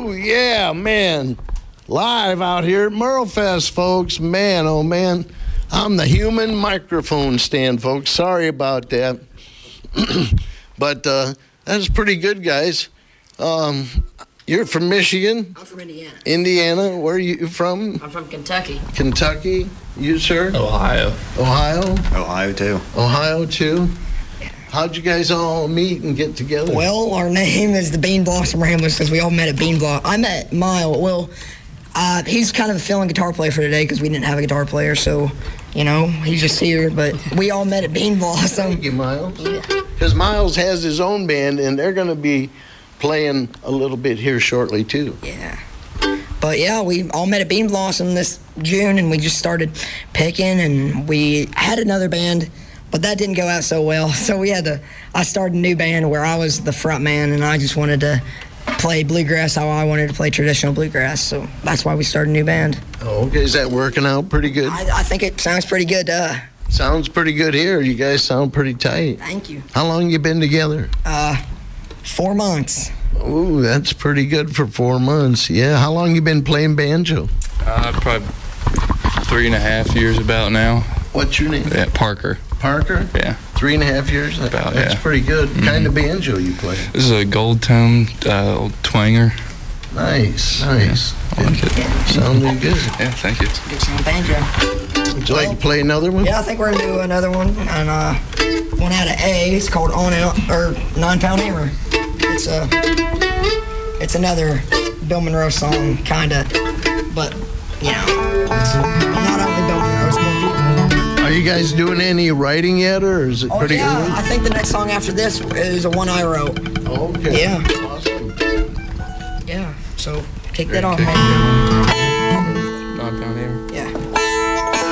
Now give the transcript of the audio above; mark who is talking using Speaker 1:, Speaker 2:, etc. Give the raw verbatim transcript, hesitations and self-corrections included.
Speaker 1: Oh, yeah, man. Live out here at Merlefest, folks. Man, oh, man. I'm the human microphone stand, folks. Sorry about that. But uh, that's pretty good, guys. Um, you're from Michigan?
Speaker 2: I'm from Indiana.
Speaker 1: Indiana. Where are you from?
Speaker 2: I'm from Kentucky.
Speaker 1: Kentucky. You, sir?
Speaker 3: Ohio.
Speaker 1: Ohio?
Speaker 4: Ohio, too.
Speaker 1: Ohio, too? How'd you guys all meet and get together?
Speaker 2: Well, our name is the Bean Blossom Ramblers because we all met at Bean Block. I met Mile. Well, uh, he's kind of a fill-in guitar player for today because we didn't have a guitar player, so, you know, he's just here. But we all met at Bean Blossom.
Speaker 1: Thank you, Miles.
Speaker 2: Yeah.
Speaker 1: Because Miles has his own band, and they're going to be playing a little bit here shortly, too.
Speaker 2: Yeah. But, yeah, we all met at Bean Blossom this June, and we just started picking, and we had another band. But that didn't go out so well, so we had to, I started a new band where I was the front man, and I just wanted to play bluegrass how I wanted to play traditional bluegrass, so that's why we started a new band.
Speaker 1: Oh, okay. Is that working out pretty good?
Speaker 2: I, I think it sounds pretty good. Uh,
Speaker 1: Sounds pretty good here. You guys sound pretty tight.
Speaker 2: Thank you.
Speaker 1: How long you been together?
Speaker 2: Uh, four months.
Speaker 1: Ooh, that's pretty good for four months. Yeah. How long you been playing banjo?
Speaker 3: Uh, probably three and a half years about now.
Speaker 1: What's your name?
Speaker 3: Yeah, Parker.
Speaker 1: Parker?
Speaker 3: Yeah.
Speaker 1: Three and a half years?
Speaker 3: About,
Speaker 1: That's
Speaker 3: yeah.
Speaker 1: pretty good.
Speaker 3: Mm-hmm.
Speaker 1: Kind of banjo you play?
Speaker 3: This is a gold tone uh, old twanger.
Speaker 1: Nice, nice.
Speaker 3: Yeah, I like it.
Speaker 1: Sounding good.
Speaker 3: Yeah, thank you.
Speaker 2: Good sound banjo.
Speaker 1: Would you like to play another one?
Speaker 2: Yeah, I think we're gonna do another one, and uh, one out of A. It's called On and On, or Nine Pound Hammer. It's a, it's another Bill Monroe song, kinda, but you know, it's not only Bill Monroe, it's more people.
Speaker 1: Are you guys doing any writing yet, or is it
Speaker 2: Oh
Speaker 1: pretty
Speaker 2: yeah,
Speaker 1: early?
Speaker 2: I think the next song after this is a one I wrote.
Speaker 1: Okay.
Speaker 2: Yeah.
Speaker 1: Awesome.
Speaker 2: Yeah, so kick
Speaker 3: Very
Speaker 2: that off,
Speaker 3: good.
Speaker 2: man.